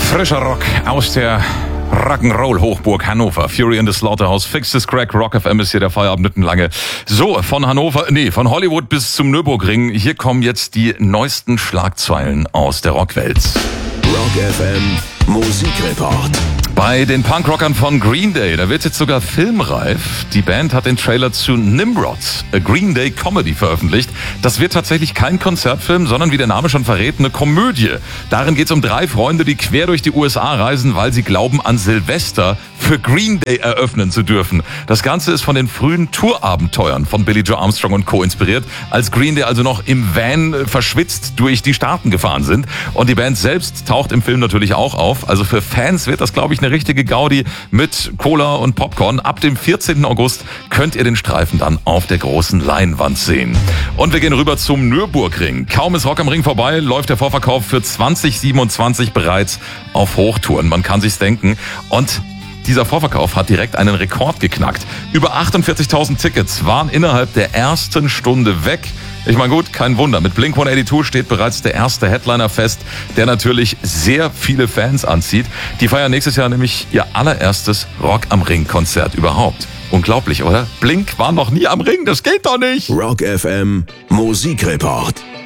Frischer Rock aus der Rock'n'Roll-Hochburg Hannover. Fury in the Slaughterhouse, Fix this Crack, Rock FM ist hier der Feierabend Nittenlange. So, von Hollywood bis zum Nürburgring. Hier kommen jetzt die neuesten Schlagzeilen aus der Rockwelt. Rock FM Musikreport. Bei den Punkrockern von Green Day, da wird jetzt sogar filmreif. Die Band hat den Trailer zu Nimrod, a Green Day Comedy, veröffentlicht. Das wird tatsächlich kein Konzertfilm, sondern wie der Name schon verrät, eine Komödie. Darin geht es um 3 Freunde, die quer durch die USA reisen, weil sie glauben, an Silvester für Green Day eröffnen zu dürfen. Das Ganze ist von den frühen Tourabenteuern von Billie Joe Armstrong und Co. inspiriert, als Green Day also noch im Van verschwitzt durch die Staaten gefahren sind. Und die Band selbst taucht im Film natürlich auch auf. Also für Fans wird das, glaube ich, eine richtige Gaudi mit Cola und Popcorn. Ab dem 14. August könnt ihr den Streifen dann auf der großen Leinwand sehen. Und wir gehen rüber zum Nürburgring. Kaum ist Rock am Ring vorbei, läuft der Vorverkauf für 2027 bereits auf Hochtouren. Man kann sich's denken. Und dieser Vorverkauf hat direkt einen Rekord geknackt. Über 48.000 Tickets waren innerhalb der ersten Stunde weg. Ich meine, gut, kein Wunder. Mit Blink-182 steht bereits der erste Headliner fest, der natürlich sehr viele Fans anzieht. Die feiern nächstes Jahr nämlich ihr allererstes Rock am Ring-Konzert überhaupt. Unglaublich, oder? Blink war noch nie am Ring, das geht doch nicht. Rock FM Musikreport.